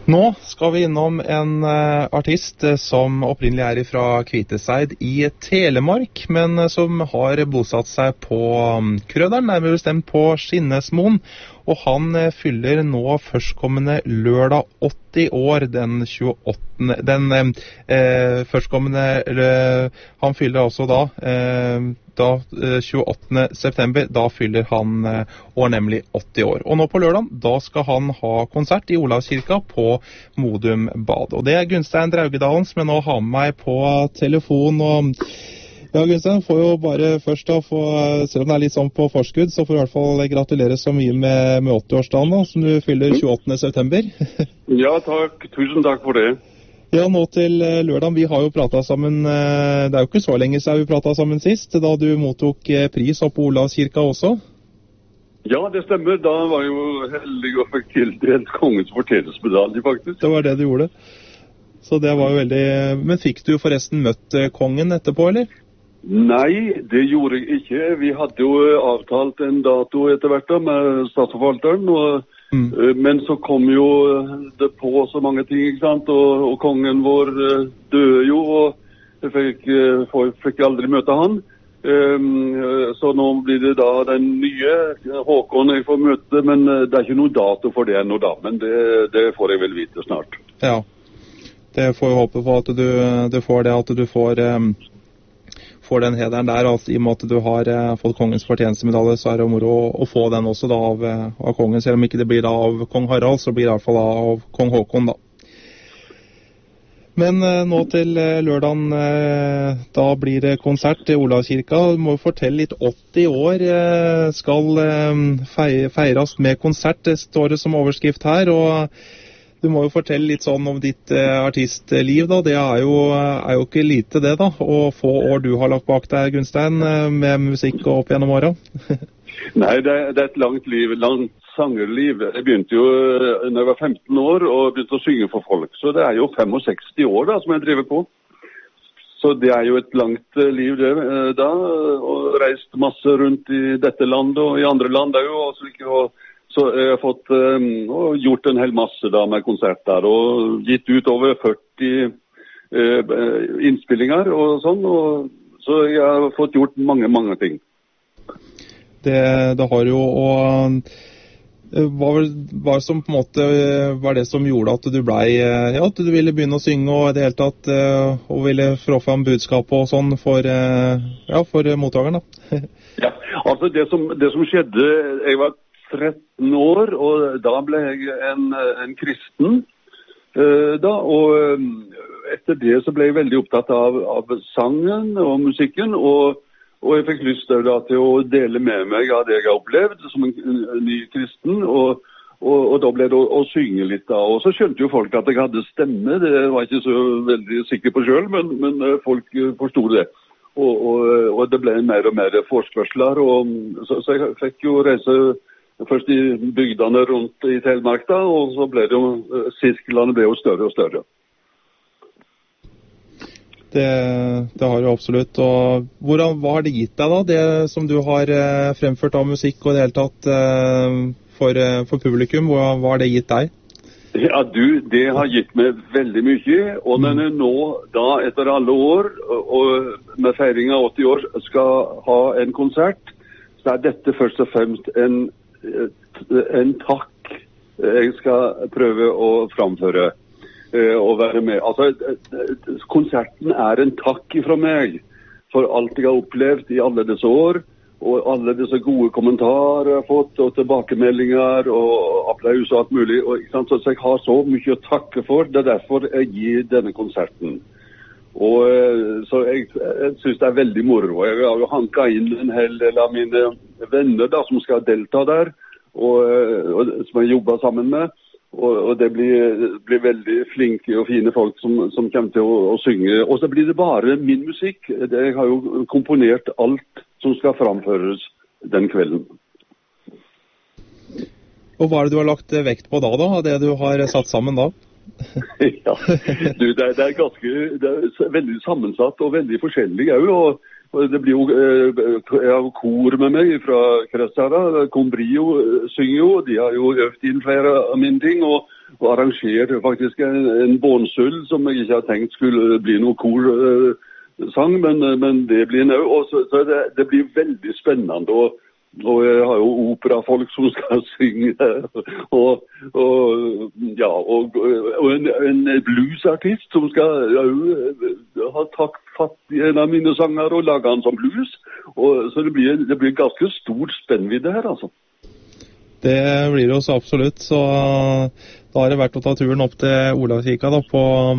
Nå skal vi innom en artist som opprinnelig fra Kviteseid i Telemark, men som har bosatt seg på Krøderen, nærmere bestemt på Skinnesmoen. Og han fyller nå førstkommende lørdag 80 år, den 28. Han fyller altså da 28. september, da fyller han år nemlig 80 år. Og nå på lørdag, da skal han ha konsert i Olavskirka på Modum Bad. Og det er Gunstein Draugedalen som jeg nå har med meg på telefon. Og ja, Gunstein, får jo bare først da, selv om det er litt sånn på forskudd, så får du i hvert fall gratulere så mye med 80-årsdagen da, som du fyller 28. september. Ja, takk. Tusen takk for det. Ja, nå til lørdag. Vi har jo pratet sammen, det er jo ikke så lenge siden vi pratet sammen sist, da du mottok pris opp på Olavskirka også. Ja, det stemmer. Da var jeg jo heldig og fikk tildelt kongens fortjenstmedalje, faktisk. Det var det du gjorde. Så det var jo veldig... Men fikk du forresten møtt kongen etterpå, eller? Nei, det gjorde jeg ikke. Vi hadde jo avtalt en dato etter hvert da, med statsforvalteren, men så kom jo det på så mange ting, ikke sant? Og kongen vår døde jo, og jeg fikk aldri møte han. Så nå blir det da den nye Håkon jeg får møte, men det er ikke noen dato for det ennå da, men det får jeg vel vite snart. Ja, det får jeg håpe på at du får det, at du får den hederen der, altså, i og med at du har fått kongens fortjenestemedalje, så er det moro å få den også da av kongen, selv om ikke det blir da av kong Harald, så blir det i hvert fall av kong Håkon da. Men nå til lørdagen, da blir det konsert i Olavskirka. Du må jo fortelle litt, 80 år skal feires med konsert, det står det som overskrift her, og du må jo fortelle litt sånn om ditt artistliv da. Det er jo ikke lite det da, og få år du har lagt bak deg, Gunstein, med musikk og opp gjennom året. Nei, det er et langt liv, langt sangerliv. Jeg begynte jo når jeg var 15 år og begynte å synge for folk, så det er jo 65 år da som jeg driver på. Så det er jo et langt liv det da, og reist masse rundt i dette landet og i andre land det er jo også ikke, så jeg har fått og gjort en hel masse da med konserter og gitt ut over 40 innspillinger og sånn, så jeg har fått gjort mange ting. Det har jo, og hva som på en måte var det som gjorde at du at du ville begynne å synge og i det hele tatt, og ville få fram budskapet og sånn for mottakeren da? Ja, altså det som skjedde, jeg var 13 år, og da ble jeg en kristen da, og etter det så ble jeg veldig opptatt av sangen og musikken, og jeg fikk lyst til å dele med meg av det jeg har opplevd som en ny kristen, og da ble det å synge litt da, og så skjønte jo folk at jeg hadde stemme, det var jeg ikke så veldig sikker på selv, men folk forstod det. Og det ble mer og mer forespørsler, så jeg fikk jo reise først i bygdene rundt i Telemark da, og så ble det jo, sirklene ble jo større og større. Det har jo absolutt, og hva har det gitt deg da, det som du har fremført av musikk og i det hele tatt for publikum, hva har det gitt deg? Ja, det har gitt meg veldig mye, og når jeg nå da etter alle år, og med feiring av 80 år, skal ha en konsert, så er dette først og fremst en takk jeg skal prøve å framføre og være med. Altså, konserten er en takk fra meg for alt jeg har opplevd i alle disse år, og alle disse gode kommentarer jeg har fått, og tilbakemeldinger, og applaus og alt mulig. Og, ikke sant? Så jeg har så mye å takke for, det er derfor jeg gir denne konserten. Og så jeg synes det er veldig moro. Jeg har jo hanket inn en hel del av mine venner da, som skal delta der, og som jeg jobber sammen med. Og det blir veldig flinke og fine folk som kommer til å synge. Og så blir det bare min musikk. Jeg har jo komponert alt som skal framføres den kvelden. Og hva er det du har lagt vekt på da, av det du har satt sammen da? Ja, det er veldig sammensatt og veldig forskjellig også, og det blir jo jeg har kor med meg fra Krøsara, Combrio synger jo, de har jo øvd inn flere av mine ting, og arrangere faktisk en bånsull som jeg ikke har tenkt skulle bli noe korsang, men det blir nå. Så det blir veldig spennende, og jeg har jo operafolk som skal synge, og en bluesartist som skal ha tatt fatt i en av mine sanger og lage han som blues, så det blir ganske stort spennvidde her, altså. Det blir det også absolutt, så da har det vært å ta turen opp til Olavskirka da, på